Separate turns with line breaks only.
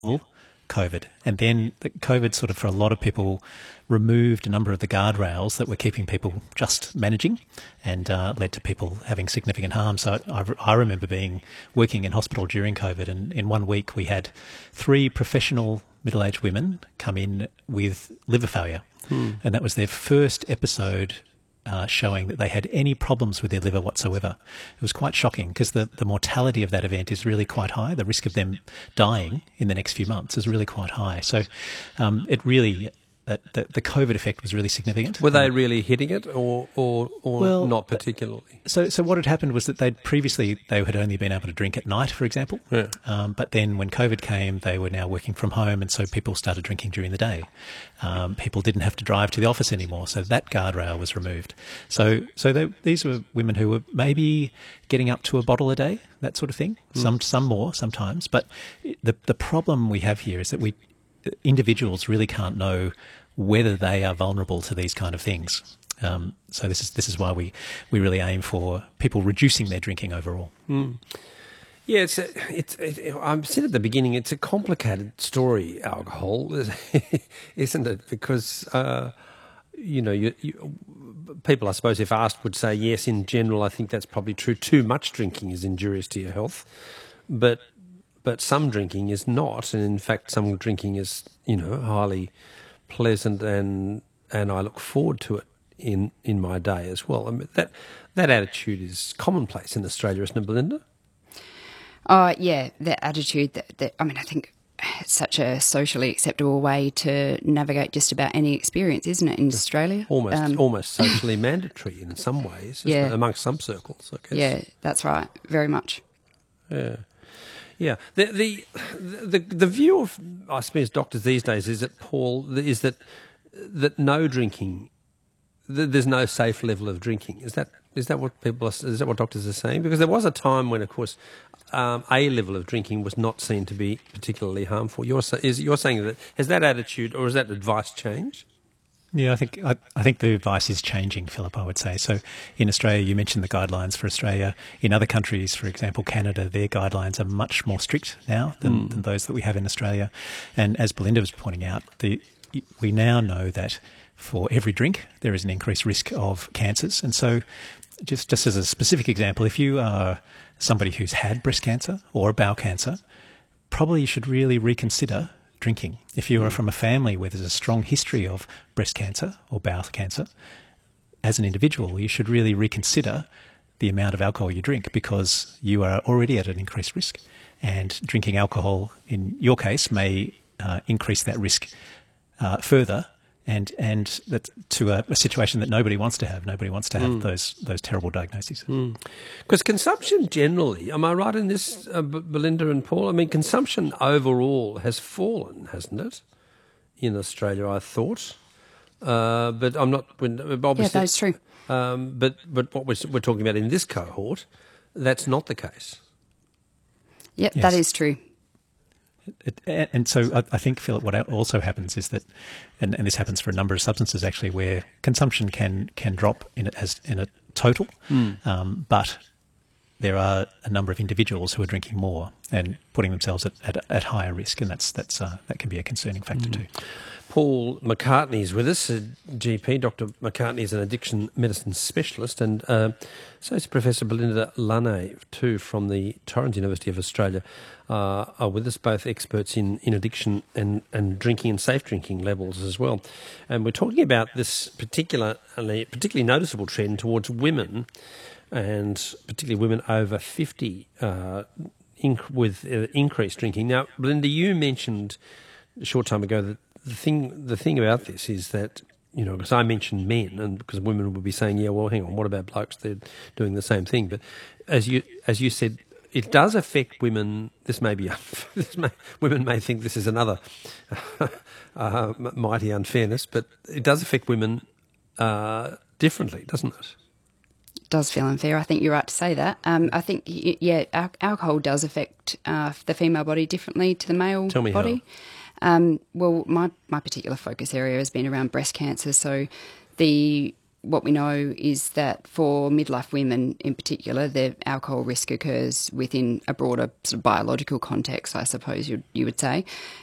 COVID. And then the COVID sort of, for a lot of people, removed a number of the guardrails that were keeping people just managing and led to people having significant harm. So I remember working in hospital during COVID, and in 1 week we had 3 professional middle-aged women come in with liver failure. And that was their first episode showing that they had any problems with their liver whatsoever. It was quite shocking because the mortality of that event is really quite high. The risk of them dying in the next few months is really quite high. So it really, the COVID effect was really significant.
Were they really hitting it or
Well,
not particularly?
So what had happened was that they had only been able to drink at night, for example.
Yeah.
But then when COVID came, they were now working from home, and so people started drinking during the day. People didn't have to drive to the office anymore, so that guardrail was removed. So these were women who were maybe getting up to a bottle a day, that sort of thing. Some more sometimes. But the problem we have here is that individuals really can't know whether they are vulnerable to these kind of things. So this is why we really aim for people reducing their drinking overall.
Yeah, I said at the beginning, it's a complicated story, alcohol, isn't it? Because, people, I suppose, if asked, would say, yes, in general, I think that's probably true. Too much drinking is injurious to your health. But some drinking is not. And in fact, some drinking is, highly pleasant and I look forward to it in my day as well. I mean, that attitude is commonplace in Australia, isn't it, Belinda?
Oh, yeah, that attitude, I think it's such a socially acceptable way to navigate just about any experience, isn't it, in Australia?
Almost socially mandatory in some ways, isn't it? Amongst some circles, I guess.
Yeah, that's right, very much.
Yeah. Yeah. The view of, I suppose, doctors these days is that, Paul, is that no drinking, there's no safe level of drinking. Is that what doctors are saying? Because there was a time when, of course, a level of drinking was not seen to be particularly harmful. You're saying that, has that attitude or has that advice changed?
Yeah, I think the advice is changing, Philip, I would say. So in Australia, you mentioned the guidelines for Australia. In other countries, for example, Canada, their guidelines are much more strict now than those that we have in Australia. And as Belinda was pointing out, we now know that for every drink, there is an increased risk of cancers. And so just as a specific example, if you are somebody who's had breast cancer or bowel cancer, probably you should really reconsider drinking. If you are from a family where there's a strong history of breast cancer or bowel cancer, as an individual, you should really reconsider the amount of alcohol you drink because you are already at an increased risk. And drinking alcohol, in your case, may increase that risk further and that to a situation that nobody wants to have. Nobody wants to have those terrible diagnoses.
Because consumption generally, am I right in this, Belinda and Paul? I mean, consumption overall has fallen, hasn't it, in Australia, I thought. But I'm not... Obviously,
yeah, that's true.
But what we're talking about in this cohort, that's not the case.
Yep,
Yes.
that is true.
And so I think, Philip, what also happens is that, and this happens for a number of substances actually, where consumption can drop in a total, but there are a number of individuals who are drinking more and putting themselves at higher risk, and that can be a concerning factor too.
Paul McCartney is with us, a GP. Dr. McCartney is an addiction medicine specialist, and so is Professor Belinda Lunay too, from the Torrens University of Australia, are with us, both experts in addiction and drinking and safe drinking levels as well. And we're talking about this particularly noticeable trend towards women, and particularly women over 50 with increased drinking. Now, Belinda, you mentioned a short time ago that the thing about this is that, because I mentioned men, and because women would be saying, yeah, well, hang on, what about blokes? They're doing the same thing. But as you said, it does affect women. Women may think this is another mighty unfairness, but it does affect women differently, doesn't it?
It does feel unfair. I think you're right to say that. I think, alcohol does affect the female body differently to the male
Tell me
body. Well, my particular focus area has been around breast cancer. So the what we know is that for midlife women in particular, the alcohol risk occurs within a broader sort of biological context, I suppose you would say.